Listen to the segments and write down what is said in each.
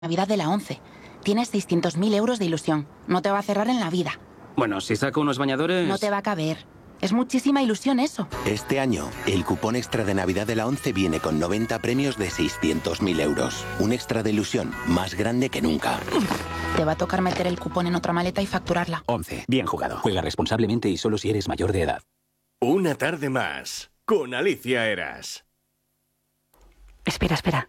Navidad de la 11. Tienes 600.000 euros de ilusión. No te va a cerrar en la vida. Bueno, si saco unos bañadores... No te va a caber. Es muchísima ilusión eso. Este año, el cupón extra de Navidad de la 11 viene con 90 premios de 600.000 euros. Un extra de ilusión más grande que nunca. Te va a tocar meter el cupón en otra maleta y facturarla. 11. Bien jugado. Juega responsablemente y solo si eres mayor de edad. Una tarde más, con Alicia Eras. Espera, espera.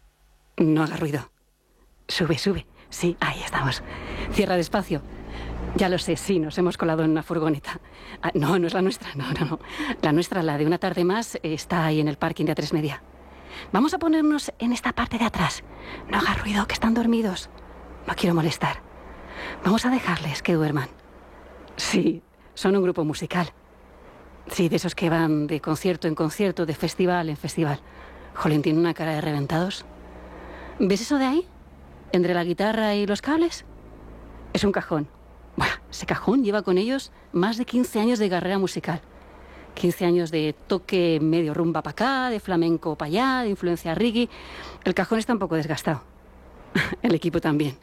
No haga ruido. Sube, sube. Sí, ahí estamos. Cierra despacio. Ya lo sé, sí, nos hemos colado en una furgoneta. Ah, no, no es la nuestra, no. La nuestra, la de una tarde más, está ahí en el parking de A3 Media. Vamos a ponernos en esta parte de atrás. No haga ruido, que están dormidos. No quiero molestar. Vamos a dejarles que duerman. Sí, son un grupo musical. Sí, de esos que van de concierto en concierto, de festival en festival. Jolín, tiene una cara de reventados. ¿Ves eso de ahí? ¿Entre la guitarra y los cables? Es un cajón. Bueno, ese cajón lleva con ellos más de 15 años de carrera musical. 15 años de toque medio rumba para acá, de flamenco para allá, de influencia reggae. El cajón está un poco desgastado. El equipo también.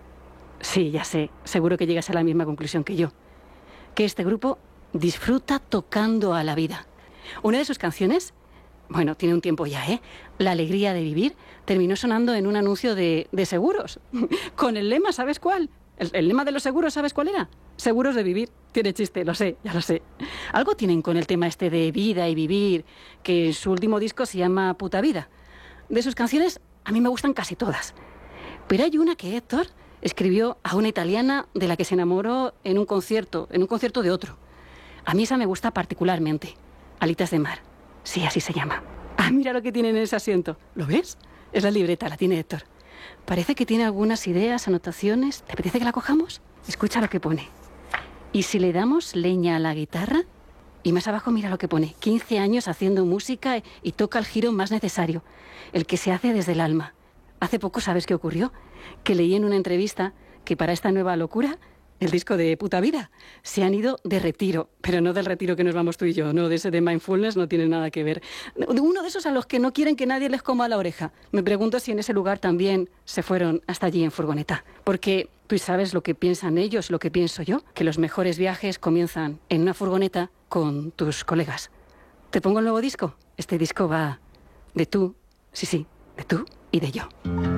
Sí, ya sé. Seguro que llegas a la misma conclusión que yo. Que este grupo disfruta tocando a la vida. Una de sus canciones, bueno, tiene un tiempo ya, La alegría de vivir, terminó sonando en un anuncio de seguros. Con el lema, ¿sabes cuál? El lema de los seguros, ¿sabes cuál era? Seguros de vivir. Tiene chiste, lo sé, ya lo sé. Algo tienen con el tema este de vida y vivir, que en su último disco se llama Puta Vida. De sus canciones, a mí me gustan casi todas. Pero hay una que Héctor escribió a una italiana de la que se enamoró en un concierto de otro. A mí esa me gusta particularmente. Alitas de mar. Sí, así se llama. Ah, mira lo que tiene en ese asiento. ¿Lo ves? Es la libreta, la tiene Héctor. Parece que tiene algunas ideas, anotaciones. ¿Te apetece que la cojamos? Escucha lo que pone. ¿Y si le damos leña a la guitarra? Y más abajo mira lo que pone. 15 años haciendo música y toca el giro más necesario. El que se hace desde el alma. Hace poco, ¿sabes qué ocurrió? Que leí en una entrevista que para esta nueva locura, el disco de Puta Vida, se han ido de retiro. Pero no del retiro que nos vamos tú y yo, no, de ese de mindfulness no tiene nada que ver. Uno de esos a los que no quieren que nadie les coma la oreja. Me pregunto si en ese lugar también se fueron hasta allí en furgoneta. Porque tú sabes lo que piensan ellos, lo que pienso yo, que los mejores viajes comienzan en una furgoneta con tus colegas. ¿Te pongo el nuevo disco? Este disco va de tú, sí, de tú y de yo.